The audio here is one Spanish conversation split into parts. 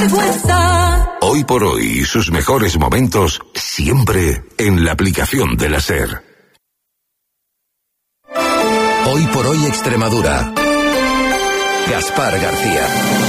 vergüenza. Hoy por hoy, sus mejores momentos siempre en la aplicación de la SER. Hoy por hoy Extremadura. Gaspar García.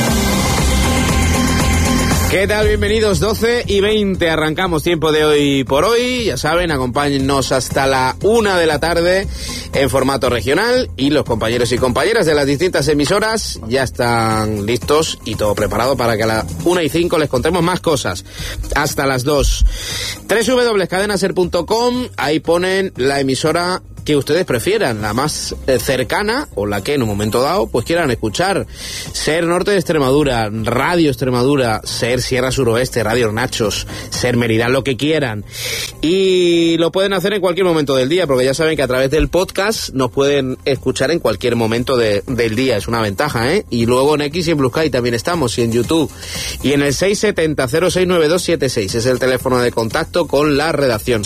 ¿Qué tal? Bienvenidos, 12:20, arrancamos tiempo de Hoy por Hoy, ya saben, acompáñennos hasta la 1 de la tarde en formato regional y los compañeros y compañeras de las distintas emisoras ya están listos y todo preparado para que a las 1:05 les contemos más cosas, hasta las 2. www.cadenaser.com, ahí ponen la emisora que ustedes prefieran, la más cercana o la que en un momento dado pues quieran escuchar. SER Norte de Extremadura, Radio Extremadura, SER Sierra Suroeste, Radio Nachos, SER Mérida, lo que quieran. Y lo pueden hacer en cualquier momento del día, porque ya saben que a través del podcast nos pueden escuchar en cualquier momento del día, es una ventaja, ¿eh? Y luego en X y en Blue Sky también estamos, y en YouTube. Y en el 670-069276 es el teléfono de contacto con la redacción,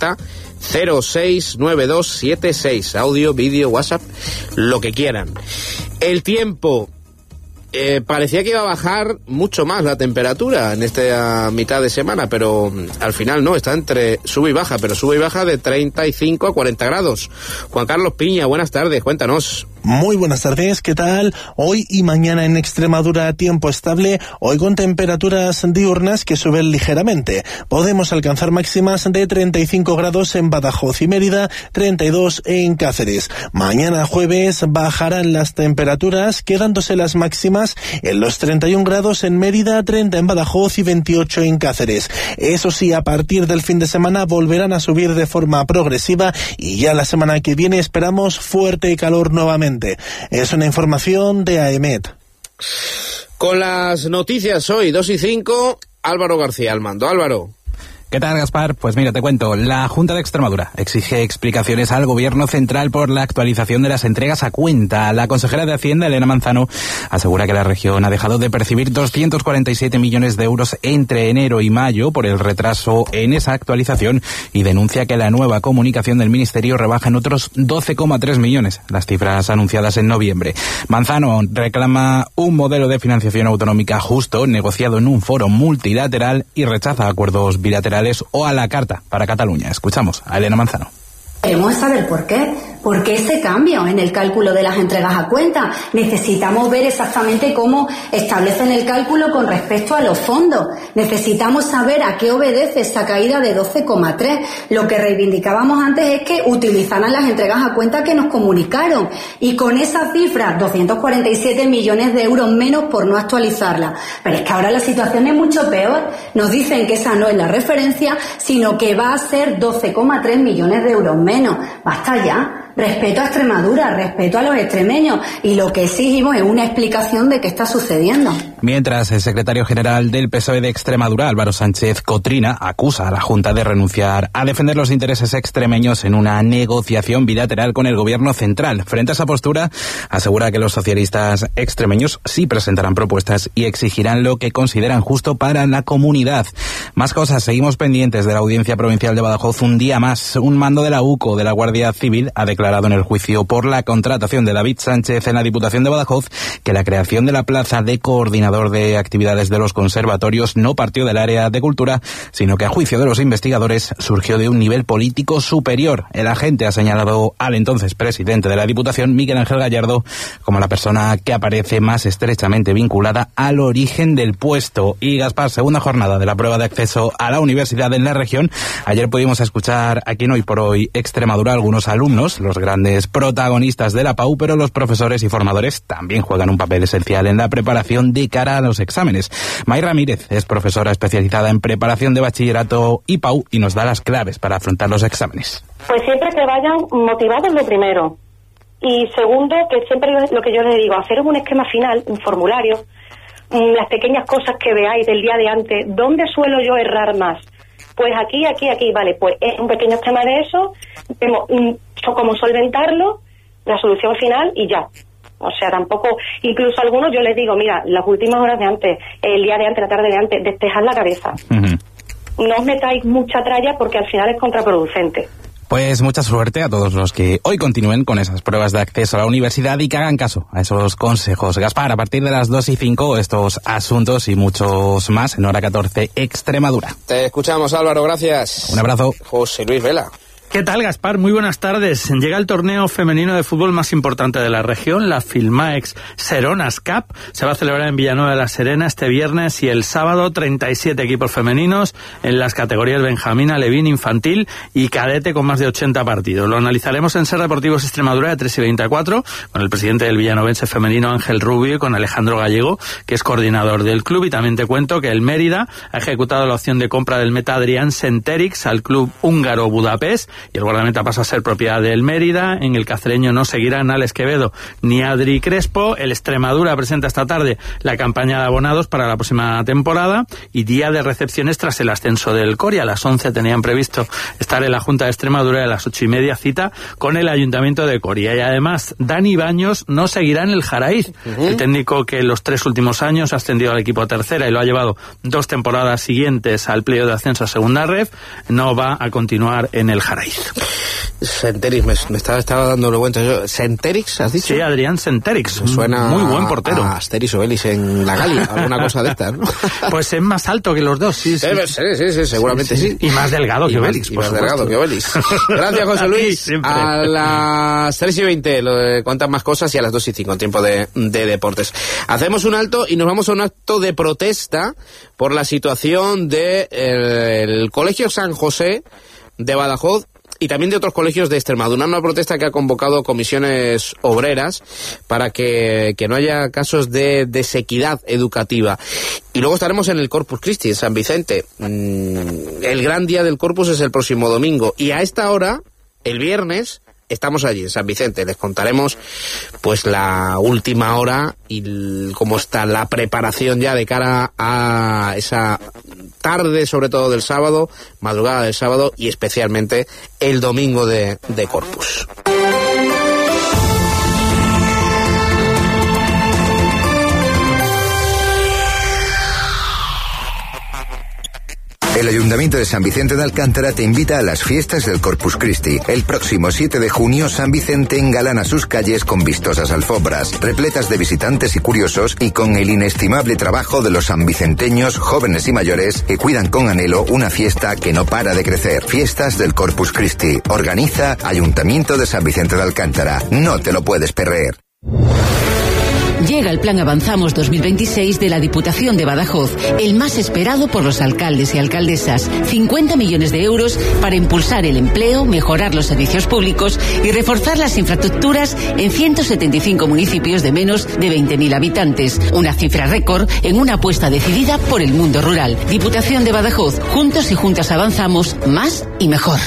670-069276, audio, vídeo, WhatsApp, lo que quieran. El tiempo, parecía que iba a bajar mucho más la temperatura en esta mitad de semana, pero al final no, está entre sube y baja, pero sube y baja de 35 a 40 grados. Juan Carlos Piña, buenas tardes, cuéntanos. Muy buenas tardes, ¿qué tal? Hoy y mañana en Extremadura tiempo estable, hoy con temperaturas diurnas que suben ligeramente. Podemos alcanzar máximas de 35 grados en Badajoz y Mérida, 32 en Cáceres. Mañana jueves bajarán las temperaturas, quedándose las máximas en los 31 grados en Mérida, 30 en Badajoz y 28 en Cáceres. Eso sí, a partir del fin de semana volverán a subir de forma progresiva y ya la semana que viene esperamos fuerte calor nuevamente. Es una información de AEMET. Con las noticias hoy, 2:05, Álvaro García al mando. Álvaro. ¿Qué tal, Gaspar? Pues mira, te cuento. La Junta de Extremadura exige explicaciones al Gobierno Central por la actualización de las entregas a cuenta. La consejera de Hacienda, Elena Manzano, asegura que la región ha dejado de percibir 247 millones de euros entre enero y mayo por el retraso en esa actualización y denuncia que la nueva comunicación del Ministerio rebaja en otros 12,3 millones las cifras anunciadas en noviembre. Manzano reclama un modelo de financiación autonómica justo, negociado en un foro multilateral y rechaza acuerdos bilaterales o a la carta para Cataluña. Escuchamos a Elena Manzano. Queremos saber por qué. ¿Por qué ese cambio en el cálculo de las entregas a cuenta? Necesitamos ver exactamente cómo establecen el cálculo con respecto a los fondos. Necesitamos saber a qué obedece esa caída de 12,3. Lo que reivindicábamos antes es que utilizaran las entregas a cuenta que nos comunicaron. Y con esa cifra, 247 millones de euros menos por no actualizarla. Pero es que ahora la situación es mucho peor. Nos dicen que esa no es la referencia, sino que va a ser 12,3 millones de euros menos. Basta ya. Respeto a Extremadura, respeto a los extremeños, y lo que exigimos es una explicación de qué está sucediendo. Mientras, el secretario general del PSOE de Extremadura, Álvaro Sánchez Cotrina, acusa a la Junta de renunciar a defender los intereses extremeños en una negociación bilateral con el Gobierno central. Frente a esa postura, asegura que los socialistas extremeños sí presentarán propuestas y exigirán lo que consideran justo para la comunidad. Más cosas, seguimos pendientes de la Audiencia Provincial de Badajoz un día más. Un mando de la UCO de la Guardia Civil ha declarado en el juicio por la contratación de David Sánchez en la Diputación de Badajoz que la creación de la plaza de coordinador de actividades de los conservatorios no partió del área de cultura, sino que a juicio de los investigadores surgió de un nivel político superior. El agente ha señalado al entonces presidente de la Diputación, Miguel Ángel Gallardo, como la persona que aparece más estrechamente vinculada al origen del puesto. Y Gaspar, segunda jornada de la prueba de acceso a la universidad en la región. Ayer pudimos escuchar aquí en Hoy por Hoy Extremadura algunos alumnos, los grandes protagonistas de la PAU, pero los profesores y formadores también juegan un papel esencial en la preparación de cara a los exámenes. May Ramírez es profesora especializada en preparación de bachillerato y PAU y nos da las claves para afrontar los exámenes. Pues siempre que vayan motivados, lo primero. Y segundo, que siempre lo que yo les digo, haceros un esquema final, un formulario, las pequeñas cosas que veáis del día de antes. ¿Dónde suelo yo errar más? Pues aquí, vale, pues es un pequeño esquema de eso, vemos cómo solventarlo, la solución final y ya. O sea, tampoco, incluso algunos yo les digo, mira, las últimas horas de antes, el día de antes, la tarde de antes, despejad la cabeza. No os metáis mucha tralla porque al final es contraproducente. Pues mucha suerte a todos los que hoy continúen con esas pruebas de acceso a la universidad y que hagan caso a esos consejos. Gaspar, a partir de las 2:05, estos asuntos y muchos más en Hora 14 Extremadura. Te escuchamos, Álvaro, gracias. Un abrazo. José Luis Vela. ¿Qué tal, Gaspar? Muy buenas tardes. Llega el torneo femenino de fútbol más importante de la región, la Filmaex Seronas Cup. Se va a celebrar en Villanueva de la Serena este viernes y el sábado. 37 equipos femeninos en las categorías Benjamín, Alevín, Infantil y Cadete, con más de 80 partidos. Lo analizaremos en Ser Deportivos Extremadura de 3:24 con el presidente del villanovense femenino, Ángel Rubio, y con Alejandro Gallego, que es coordinador del club. Y también te cuento que el Mérida ha ejecutado la opción de compra del meta Adrián Centerix al club húngaro Budapest, y el guardameta pasa a ser propiedad del Mérida. En el cacereño no seguirán Alex Quevedo ni Adri Crespo. El Extremadura presenta esta tarde la campaña de abonados para la próxima temporada y día de recepciones tras el ascenso del Coria. A las 11 tenían previsto estar en la Junta de Extremadura, y a las 8:30 cita con el Ayuntamiento de Coria. Y además, Dani Baños no seguirá en el Jaraiz. El técnico que en los 3 últimos años ha ascendido al equipo a tercera y lo ha llevado 2 temporadas siguientes al playoff de ascenso a segunda ref, no va a continuar en el Jaraiz. Centerix, me estaba dando vuelta yo. ¿Centerix has dicho? Sí, Adrián Centerix. Suena muy buen portero. A Asterix Obelix en la Galia, alguna cosa de estas, ¿no? Pues es más alto que los dos, sí, seguramente sí. Y más delgado que Obelix. Más delgado que Obelix. Gracias, José Luis. A las 3:20 cuentan más cosas y a las 2:05 tiempo de deportes. Hacemos un alto y nos vamos a un acto de protesta por la situación del Colegio San José de Badajoz y también de otros colegios de Extremadura. Una protesta que ha convocado comisiones obreras para que no haya casos de desequidad educativa. Y luego estaremos en el Corpus Christi, en San Vicente. El gran día del Corpus es el próximo domingo. Y a esta hora, el viernes, estamos allí, en San Vicente. Les contaremos pues la última hora y cómo está la preparación ya de cara a esa tarde, sobre todo del sábado, madrugada del sábado y especialmente el domingo de Corpus. El Ayuntamiento de San Vicente de Alcántara te invita a las fiestas del Corpus Christi. El próximo 7 de junio, San Vicente engalana sus calles con vistosas alfombras, repletas de visitantes y curiosos, y con el inestimable trabajo de los sanvicenteños, jóvenes y mayores, que cuidan con anhelo una fiesta que no para de crecer. Fiestas del Corpus Christi. Organiza Ayuntamiento de San Vicente de Alcántara. No te lo puedes perder. Llega el Plan Avanzamos 2026 de la Diputación de Badajoz, el más esperado por los alcaldes y alcaldesas. 50 millones de euros para impulsar el empleo, mejorar los servicios públicos y reforzar las infraestructuras en 175 municipios de menos de 20.000 habitantes. Una cifra récord en una apuesta decidida por el mundo rural. Diputación de Badajoz, juntos y juntas avanzamos más y mejor.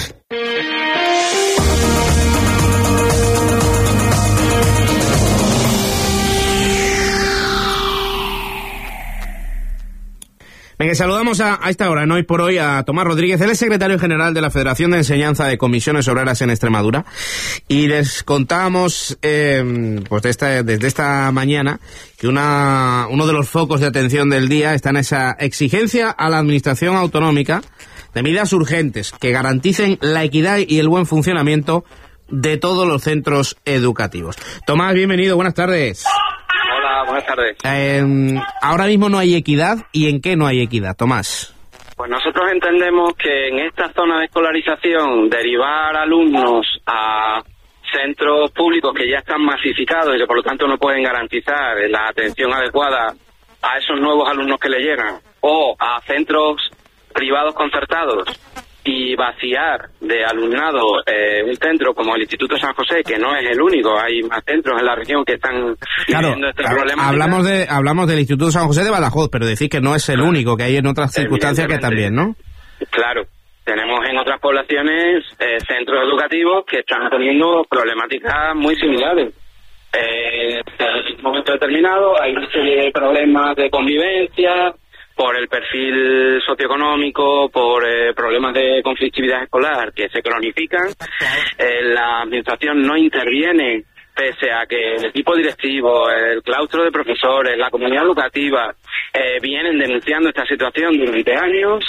Venga, saludamos a esta hora, en Hoy por Hoy, a Tomás Rodríguez. Él es secretario general de la Federación de Enseñanza de Comisiones Obreras en Extremadura. Y les contábamos pues desde esta mañana que uno de los focos de atención del día está en esa exigencia a la administración autonómica de medidas urgentes que garanticen la equidad y el buen funcionamiento de todos los centros educativos. Tomás, bienvenido, buenas tardes. Buenas tardes. Ahora mismo no hay equidad. ¿Y en qué no hay equidad, Tomás? Pues nosotros entendemos que en esta zona de escolarización derivar alumnos a centros públicos que ya están masificados y que por lo tanto no pueden garantizar la atención adecuada a esos nuevos alumnos que le llegan, o a centros privados concertados y vaciar de alumnado un centro como el Instituto San José, que no es el único, hay más centros en la región que están viviendo este problema. Hablamos del Instituto San José de Badajoz, pero decir que no es el único, que hay en otras circunstancias que también, ¿no? Claro, tenemos en otras poblaciones centros educativos que están teniendo problemáticas muy similares. En un momento determinado hay una serie de problemas de convivencia, por el perfil socioeconómico, por problemas de conflictividad escolar que se cronifican. La administración no interviene, pese a que el equipo directivo, el claustro de profesores, la comunidad educativa vienen denunciando esta situación durante años.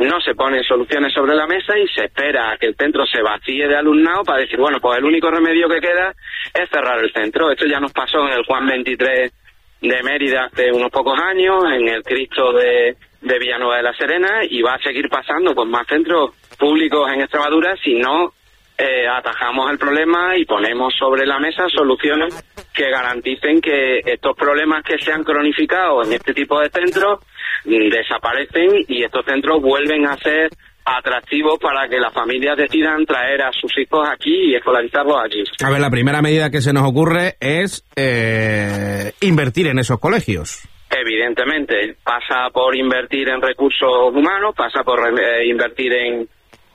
no se ponen soluciones sobre la mesa y se espera a que el centro se vacíe de alumnado para decir, bueno, pues el único remedio que queda es cerrar el centro. Esto ya nos pasó en el Juan 23 de Mérida hace unos pocos años, en el Cristo de Villanueva de la Serena, y va a seguir pasando con más centros públicos en Extremadura si no atajamos el problema y ponemos sobre la mesa soluciones que garanticen que estos problemas que se han cronificado en este tipo de centros desaparecen y estos centros vuelven a ser atractivos para que las familias decidan traer a sus hijos aquí y escolarizarlos aquí. A ver, la primera medida que se nos ocurre es invertir en esos colegios. Evidentemente, pasa por invertir en recursos humanos, pasa por invertir en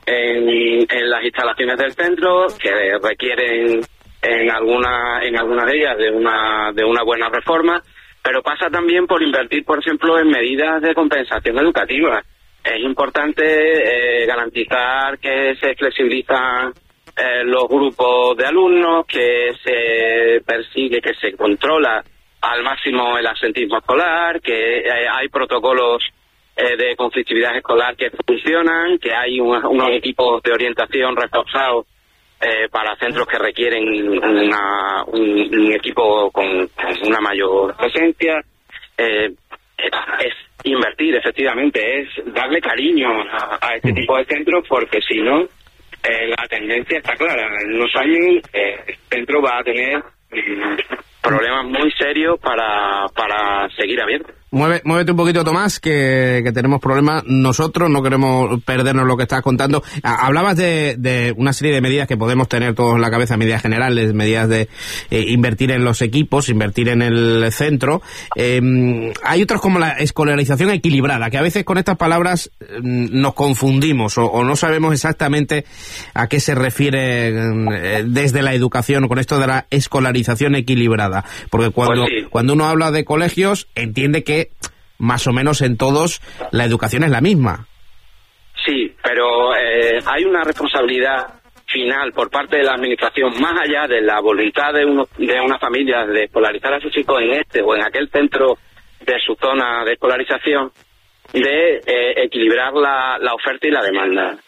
las instalaciones del centro, que requieren en algunas de ellas de una buena reforma, pero pasa también por invertir, por ejemplo, en medidas de compensación educativa. Es importante garantizar que se flexibilizan los grupos de alumnos, que se persigue, que se controla al máximo el absentismo escolar, que hay protocolos de conflictividad escolar que funcionan, que hay unos equipos de orientación reforzados para centros que requieren un equipo con una mayor presencia. Es invertir, efectivamente, es darle cariño a este tipo de centros, porque si no, la tendencia está clara. En unos años el centro va a tener problemas muy serios para seguir abierto. Muévete un poquito, Tomás, que tenemos problemas nosotros, no queremos perdernos lo que estás contando. Hablabas de una serie de medidas que podemos tener todos en la cabeza, medidas generales, medidas de invertir en los equipos, invertir en el centro. Hay otras como la escolarización equilibrada, que a veces con estas palabras nos confundimos o no sabemos exactamente a qué se refiere desde la educación con esto de la escolarización equilibrada. Porque cuando uno habla de colegios, entiende que más o menos en todos la educación es la misma. Sí, pero hay una responsabilidad final por parte de la administración, más allá de la voluntad de una familia de escolarizar a sus hijos en este o en aquel centro de su zona de escolarización, de equilibrar la oferta y la demanda.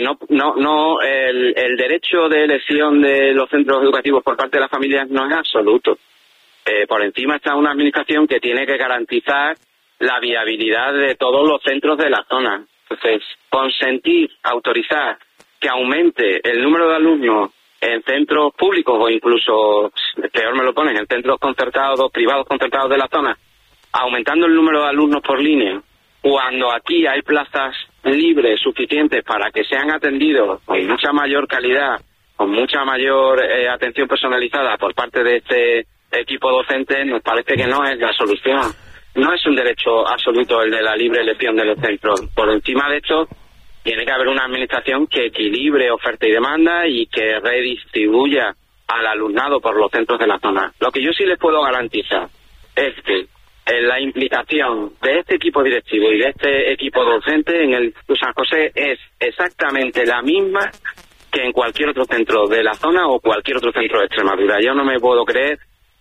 El derecho de elección de los centros educativos por parte de las familias no es absoluto. Por encima está una administración que tiene que garantizar la viabilidad de todos los centros de la zona. Entonces, consentir, autorizar que aumente el número de alumnos en centros públicos o incluso, peor me lo ponen, en centros concertados o privados concertados de la zona, aumentando el número de alumnos por línea, cuando aquí hay plazas libres suficientes para que sean atendidos con mucha mayor calidad, con mucha mayor atención personalizada por parte de este equipo docente, nos parece que no es la solución. No es un derecho absoluto el de la libre elección de los centros. Por encima de esto, tiene que haber una administración que equilibre oferta y demanda y que redistribuya al alumnado por los centros de la zona. Lo que yo sí les puedo garantizar es que la implicación de este equipo directivo y de este equipo docente en el San José es exactamente la misma que en cualquier otro centro de la zona o cualquier otro centro de Extremadura. Yo no me puedo creer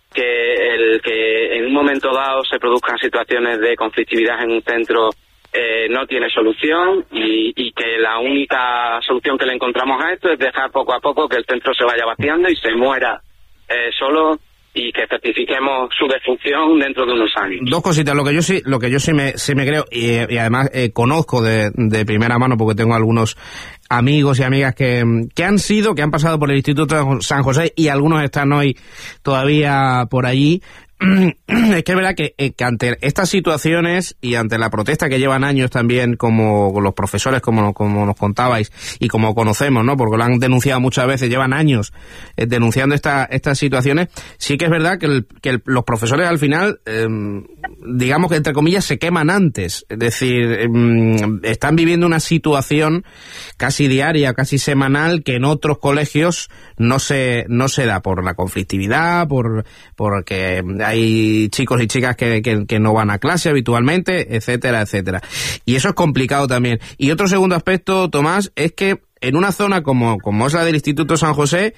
que en un momento dado se produzcan situaciones de conflictividad en un centro no tiene solución y que la única solución que le encontramos a esto es dejar poco a poco que el centro se vaya vaciando y se muera solo, y que certifiquemos su defunción dentro de unos años. Dos cositas, lo que yo sí me creo, y además conozco de primera mano porque tengo algunos amigos y amigas que han pasado por el Instituto San José y algunos están hoy todavía por allí. Es que es verdad que ante estas situaciones y ante la protesta que llevan años también, como los profesores, como nos contabais y como conocemos, ¿no? Porque lo han denunciado muchas veces, llevan años denunciando estas situaciones. Sí que es verdad que los profesores al final, digamos que entre comillas, se queman antes. Es decir, están viviendo una situación casi diaria, casi semanal, que en otros colegios no se da por la conflictividad, porque hay chicos y chicas que no van a clase habitualmente, etcétera, etcétera. Y eso es complicado también. Y otro segundo aspecto, Tomás, es que en una zona como es la del Instituto San José,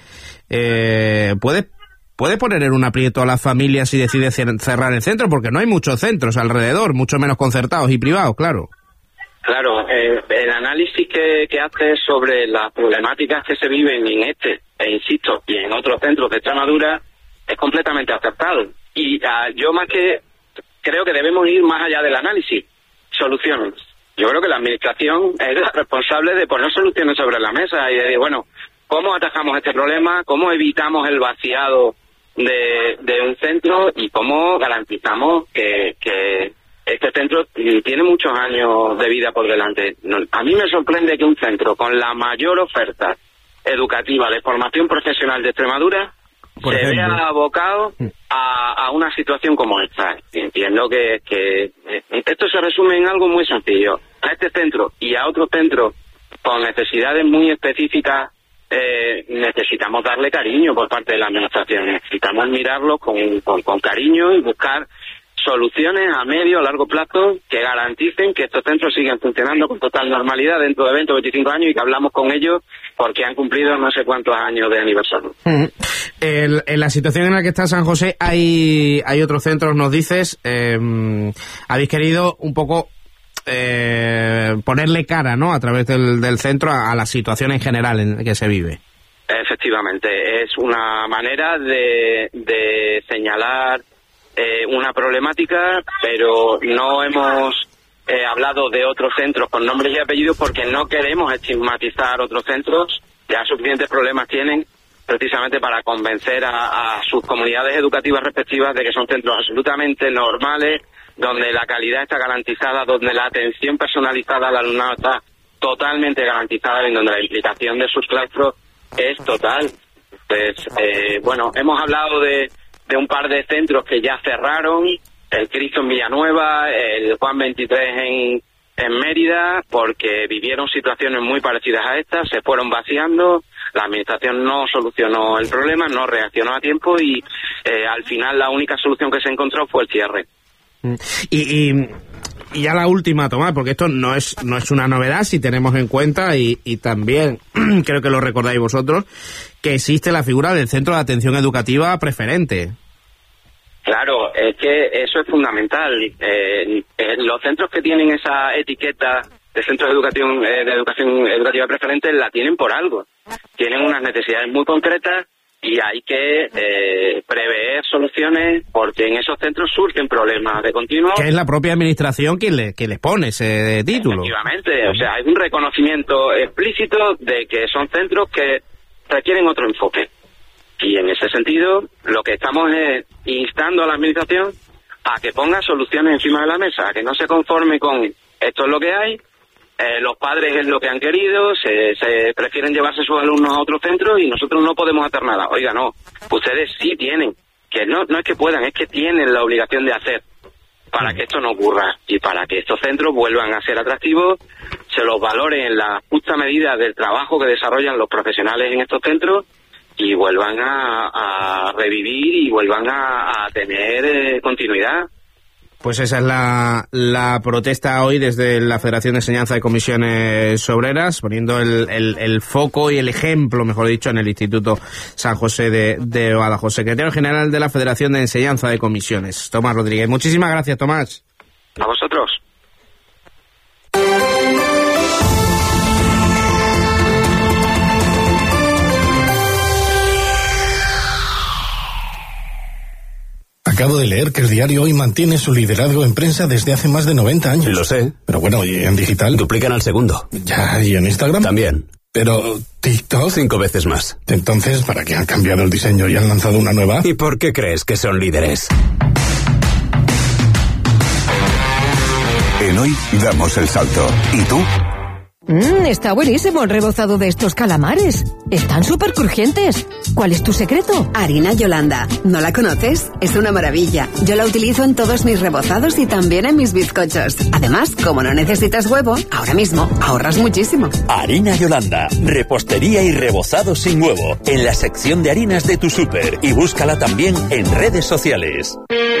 puede poner en un aprieto a las familias si decide cerrar el centro, porque no hay muchos centros alrededor, mucho menos concertados y privados, claro. Claro, el análisis que hace sobre las problemáticas que se viven en insisto, y en otros centros de Extremadura es completamente acertado. Y yo más que creo que debemos ir más allá del análisis, soluciones. Yo creo que la administración es la responsable de poner soluciones sobre la mesa y de decir, bueno, ¿cómo atajamos este problema? ¿Cómo evitamos el vaciado de un centro? ¿Y cómo garantizamos que este centro tiene muchos años de vida por delante? A mí me sorprende que un centro con la mayor oferta educativa de formación profesional de Extremadura se vea abocado a una situación como esta. Entiendo que esto se resume en algo muy sencillo. A este centro y a otros centros con necesidades muy específicas necesitamos darle cariño por parte de la administración. Necesitamos mirarlo con cariño y buscar soluciones a medio o largo plazo que garanticen que estos centros sigan funcionando con total normalidad dentro de 20 o 25 años y que hablamos con ellos porque han cumplido no sé cuántos años de aniversario. En la situación en la que está San José hay otros centros, nos dices, habéis querido un poco ponerle cara, ¿no?, a través del centro a la situación en general en la que se vive. Efectivamente, es una manera de señalar una problemática, pero no hemos hablado de otros centros con nombres y apellidos porque no queremos estigmatizar otros centros. Ya suficientes problemas tienen precisamente para convencer a sus comunidades educativas respectivas de que son centros absolutamente normales, donde la calidad está garantizada, donde la atención personalizada al alumnado está totalmente garantizada y donde la implicación de sus claustros es total. Pues, bueno, hemos hablado de un par de centros que ya cerraron, el Cristo en Villanueva, el Juan 23 en Mérida, porque vivieron situaciones muy parecidas a estas, se fueron vaciando, la administración no solucionó el problema, no reaccionó a tiempo y al final la única solución que se encontró fue el cierre. Y ya la última, Tomás, porque esto no es una novedad si tenemos en cuenta, y también creo que lo recordáis vosotros, que existe la figura del Centro de Atención Educativa Preferente. Claro, es que eso es fundamental. Los centros que tienen esa etiqueta de centros de educación educativa preferente la tienen por algo. Tienen unas necesidades muy concretas y hay que prever soluciones porque en esos centros surgen problemas de continuo. Que es la propia administración quien les pone ese título. Efectivamente, o sea, hay un reconocimiento explícito de que son centros que requieren otro enfoque. Y en ese sentido, lo que estamos es instando a la administración a que ponga soluciones encima de la mesa, a que no se conforme con esto es lo que hay, los padres es lo que han querido, se prefieren llevarse sus alumnos a otros centros y nosotros no podemos hacer nada. Oiga, no, ustedes sí tienen, que no es que puedan, es que tienen la obligación de hacer para que esto no ocurra y para que estos centros vuelvan a ser atractivos, se los valore en la justa medida del trabajo que desarrollan los profesionales en estos centros y vuelvan a revivir y vuelvan a tener continuidad. Pues esa es la protesta hoy desde la Federación de Enseñanza de Comisiones Obreras, poniendo el foco y el ejemplo, mejor dicho, en el Instituto San José de Badajoz. Secretario General de la Federación de Enseñanza de Comisiones, Tomás Rodríguez. Muchísimas gracias, Tomás. A vosotros. Acabo de leer que el diario Hoy mantiene su liderazgo en prensa desde hace más de 90 años. Lo sé. Pero bueno, ¿y en digital? Duplican al segundo. Ya, ¿y en Instagram? También. Pero TikTok... 5 veces más. Entonces, ¿para qué han cambiado el diseño y han lanzado una nueva? ¿Y por qué crees que son líderes? En Hoy damos el salto. ¿Y tú? Está buenísimo el rebozado de estos calamares. Están súper crujientes. ¿Cuál es tu secreto? Harina Yolanda. ¿No la conoces? Es una maravilla. Yo la utilizo en todos mis rebozados y también en mis bizcochos. Además, como no necesitas huevo, ahora mismo ahorras muchísimo. Harina Yolanda. Repostería y rebozado sin huevo. En la sección de harinas de tu súper. Y búscala también en redes sociales.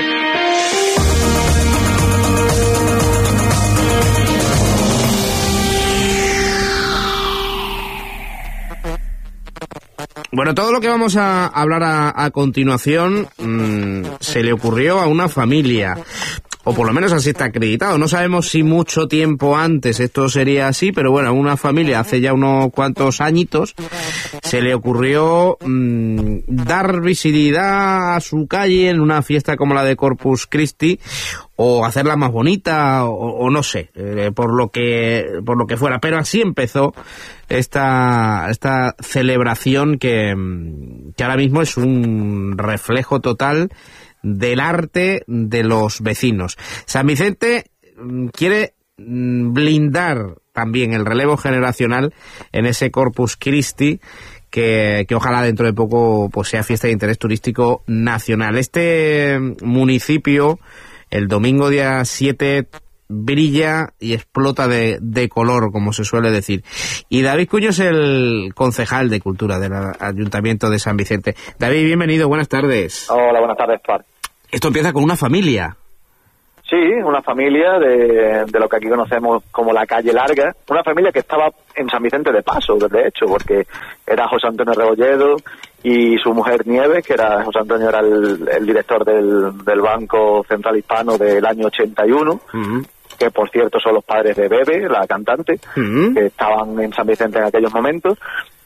Bueno, todo lo que vamos a hablar a continuación se le ocurrió a una familia. o por lo menos así está acreditado. No sabemos si mucho tiempo antes esto sería así, pero bueno, a una familia hace ya unos cuantos añitos se le ocurrió dar visibilidad a su calle en una fiesta como la de Corpus Christi, o hacerla más bonita, o no sé, por lo que fuera. Pero así empezó esta celebración que ahora mismo es un reflejo total del arte de los vecinos. San Vicente quiere blindar también el relevo generacional en ese Corpus Christi que ojalá dentro de poco pues sea fiesta de interés turístico nacional. Este municipio el domingo día 7 brilla y explota de color, como se suele decir. Y David Cuño es el concejal de Cultura del Ayuntamiento de San Vicente. David, bienvenido, buenas tardes. Hola, buenas tardes, Par. Esto empieza con una familia. Sí, una familia de lo que aquí conocemos como la calle larga, una familia que estaba en San Vicente de paso, de hecho, porque era José Antonio Rebolledo y su mujer Nieves, que era José Antonio, era el director del Banco Central Hispano del año 81, que por cierto son los padres de Bebe, la cantante, que estaban en San Vicente en aquellos momentos.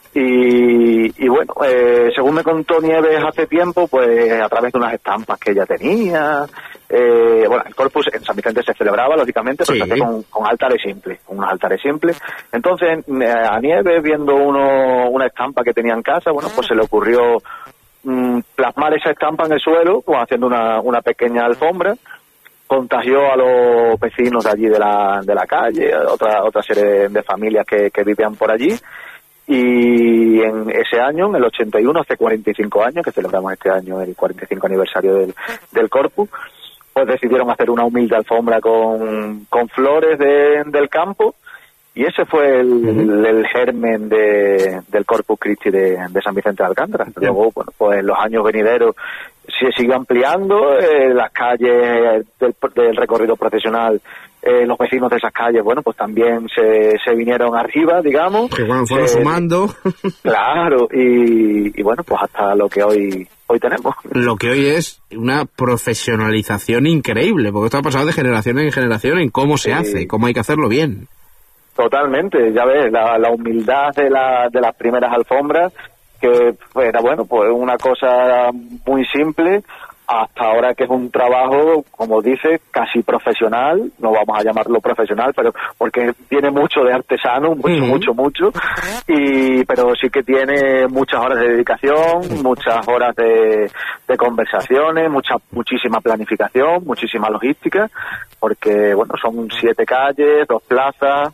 Y bueno, según me contó Nieves hace tiempo, pues a través de unas estampas que ella tenía, bueno, el Corpus en San Vicente se celebraba, lógicamente, pero se hacía con altares simples, unos altares simples. Entonces, a Nieves, viendo una estampa que tenía en casa, bueno, pues se le ocurrió plasmar esa estampa en el suelo, pues haciendo una pequeña alfombra. Contagió a los vecinos de allí de la calle, otra serie de familias que vivían por allí. Y en ese año, en el 81, hace 45 años, que celebramos este año el 45 aniversario del Corpus, pues decidieron hacer una humilde alfombra con flores del campo, y ese fue el germen del Corpus Christi de San Vicente de Alcántara. Luego, bueno, pues en los años venideros se siguió ampliando, las calles del recorrido procesional, los vecinos de esas calles, bueno, pues también se vinieron arriba, digamos. Que bueno, fueron sumando. Claro, y bueno, pues hasta lo que hoy tenemos. Lo que hoy es una profesionalización increíble, porque esto ha pasado de generación en generación en cómo se hace, cómo hay que hacerlo bien. Totalmente, ya ves, la humildad de las primeras alfombras, que era, bueno, pues una cosa muy simple, hasta ahora que es un trabajo, como dice, casi profesional, no vamos a llamarlo profesional, pero porque tiene mucho de artesano, mucho, pero sí que tiene muchas horas de dedicación, muchas horas de conversaciones, muchísima planificación, muchísima logística, porque, bueno, son 7 calles, 2 plazas,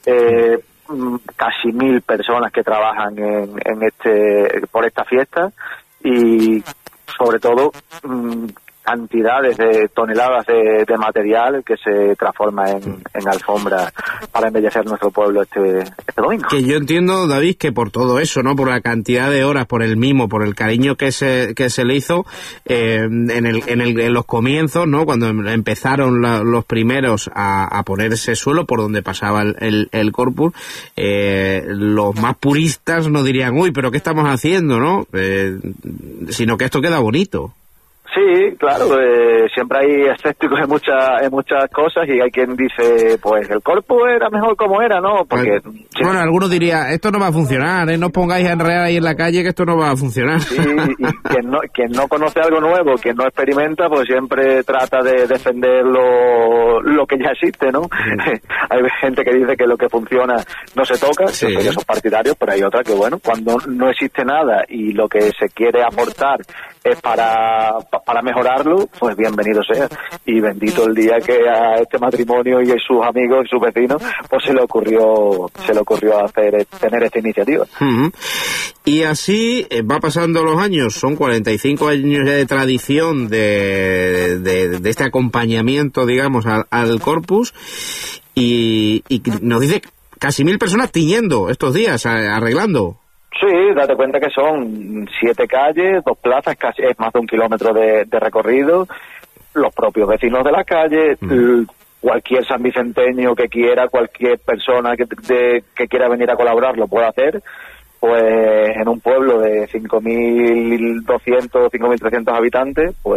casi 1.000 personas que trabajan por esta fiesta, y sobre todo cantidades de toneladas de material que se transforma en alfombra para embellecer nuestro pueblo este domingo. Que yo entiendo, David, que por todo eso, ¿no? Por la cantidad de horas, por el mimo, por el cariño que se le hizo en los comienzos, ¿no? Cuando empezaron los primeros a poner ese suelo por donde pasaba el Corpus, los más puristas no dirían, uy, pero ¿qué estamos haciendo, no? Sino que esto queda bonito. Sí, claro, siempre hay escépticos en muchas cosas, y hay quien dice, pues el Corpus era mejor como era, ¿no? Porque bueno, algunos dirían, esto no va a funcionar, no os pongáis a enredar ahí en la calle, que esto no va a funcionar. Sí, y quien no conoce algo nuevo, quien no experimenta, pues siempre trata de defender lo que ya existe, ¿no? Hay gente que dice que lo que funciona no se toca, yo soy de esos partidarios, pero hay otra que, bueno, cuando no existe nada y lo que se quiere aportar es para mejorarlo, pues bienvenido sea, y bendito el día que a este matrimonio y a sus amigos y sus vecinos pues se le ocurrió tener esta iniciativa. Y así va pasando los años, son 45 años ya de tradición de este acompañamiento, digamos, al Corpus, y nos dice casi 1.000 personas tiñendo estos días, arreglando. Sí, date cuenta que son 7 calles, 2 plazas, casi es más de 1 kilómetro de recorrido. Los propios vecinos de la calle, cualquier sanvicenteño que quiera, cualquier persona que quiera venir a colaborar lo puede hacer. Pues en un pueblo de 5.200, 5.300 habitantes, pues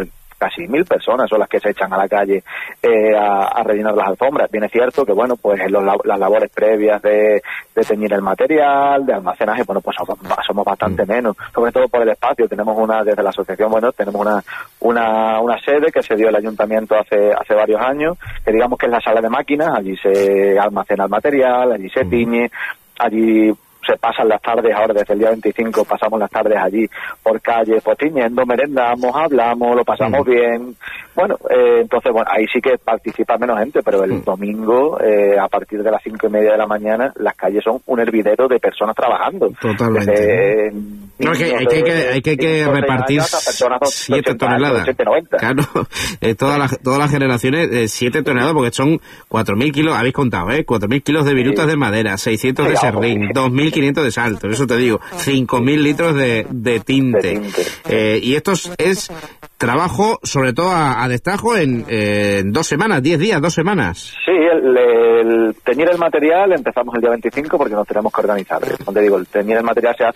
casi 1000 personas son las que se echan a la calle a rellenar las alfombras. Bien es cierto que, bueno, pues las labores previas de teñir el material, de almacenaje, bueno, pues somos bastante menos, sobre todo por el espacio. Tenemos desde la asociación, bueno, tenemos una sede que se dio el ayuntamiento hace varios años, que digamos que es la sala de máquinas. Allí se almacena el material, allí se tiñe, allí se pasan las tardes. Ahora desde el día 25 pasamos las tardes allí por calle, pues tiñendo, merendamos, hablamos, lo pasamos bien. Bueno, entonces, bueno, ahí sí que participa menos gente, pero el domingo, a partir de las 5:30 de la mañana, las calles son un hervidero de personas trabajando. Totalmente. Hay que repartir 7 toneladas. 90. Claro, todas las generaciones, 7 toneladas, porque son 4.000 kilos, habéis contado, 4.000 kilos de virutas de madera, 600 de serrín, 2.500 de salto, eso te digo, 5.000 litros de tinte. Y esto es trabajo, sobre todo a destajo, en 2 semanas, 10 días, 2 semanas. Sí, el teñir el material empezamos el día 25 porque nos tenemos que organizar. Como te digo, el teñir el material se hace